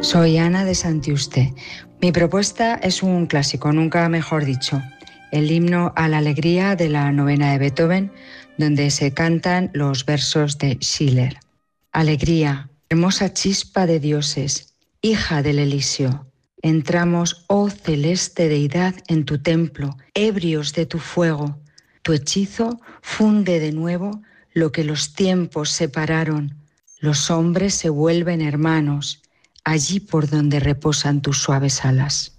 Soy Ana de Santiuste. Mi propuesta es un clásico, nunca mejor dicho, el himno a la alegría de la novena de Beethoven, donde se cantan los versos de Schiller. Alegría, hermosa chispa de dioses, hija del Elíseo. Entramos, oh celeste deidad, en tu templo, ebrios de tu fuego. Tu hechizo funde de nuevo lo que los tiempos separaron. Los hombres se vuelven hermanos, allí por donde reposan tus suaves alas.